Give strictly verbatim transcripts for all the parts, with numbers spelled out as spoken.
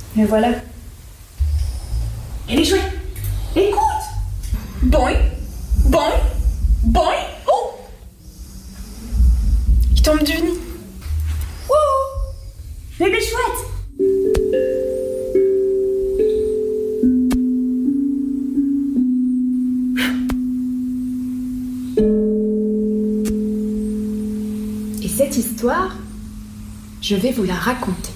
Et voilà. Elle est chouette. Écoute. Boing, boing, boing. Oh. Il tombe du nid. Wouh. Bébé chouette. Et cette histoire, je vais vous la raconter.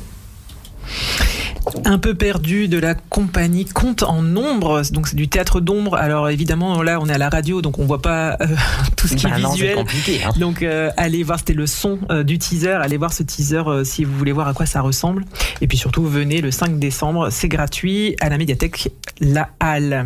Un peu perdu de la compagnie Conte en Nombre, donc c'est du théâtre d'ombre. Alors évidemment là on est à la radio donc on voit pas euh, tout ce qui bah est non, visuel. c'est compliqué, hein. Donc euh, allez voir, c'était le son euh, du teaser. Allez voir ce teaser euh, si vous voulez voir à quoi ça ressemble. Et puis surtout venez le cinq décembre, c'est gratuit à la médiathèque La Halle.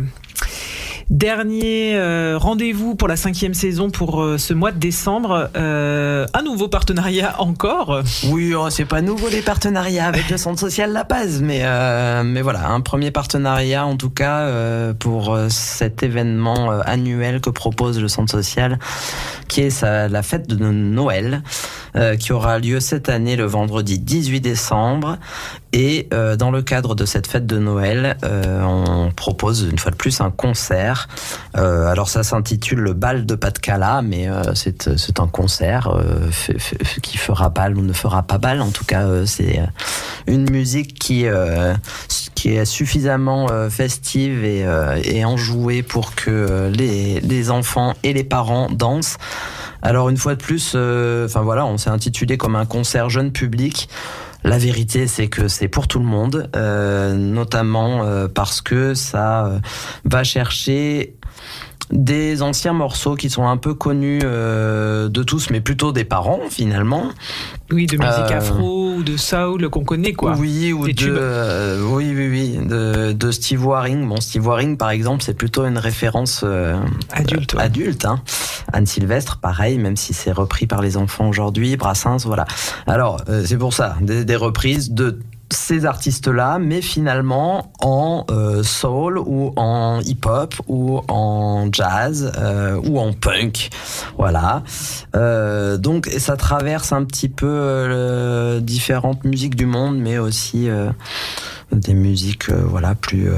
Dernier euh, rendez-vous pour la cinquième saison pour euh, ce mois de décembre. Euh, un nouveau partenariat encore. Oui, oh, c'est pas nouveau les partenariats avec le Centre Social La Paz, mais euh, mais voilà, un premier partenariat en tout cas euh, pour euh, cet événement euh, annuel que propose le Centre Social, qui est sa, la fête de Noël, euh, qui aura lieu cette année le vendredi dix-huit décembre. Et euh, dans le cadre de cette fête de Noël, euh, on propose une fois de plus un concert. Euh, alors ça s'intitule le bal de Pas-de-Cala, mais euh, c'est, c'est un concert euh, f- f- qui fera bal ou ne fera pas bal. En tout cas, euh, c'est une musique qui, euh, qui est suffisamment euh, festive et, euh, et enjouée pour que les, les enfants et les parents dansent. Alors une fois de plus, euh, enfin voilà, on s'est intitulé comme un concert jeune public. La vérité, c'est que c'est pour tout le monde, euh, notamment euh, parce que ça euh, va chercher des anciens morceaux qui sont un peu connus euh, de tous, mais plutôt des parents finalement. Oui, de musique Euh, afro ou de soul qu'on connaît quoi. Oui, ou Des de, tubes. euh, oui, oui, oui, de, de Steve Waring. Bon, Steve Waring, par exemple, c'est plutôt une référence euh, Adulte, euh, ouais. adulte. Hein. Anne Sylvestre, pareil, même si c'est repris par les enfants aujourd'hui. Brassens, voilà. Alors, euh, c'est pour ça, des, des reprises de ces artistes-là, mais finalement en euh, soul ou en hip-hop ou en jazz euh, ou en punk, voilà. Euh, donc ça traverse un petit peu euh, différentes musiques du monde, mais aussi euh, des musiques euh, voilà plus euh,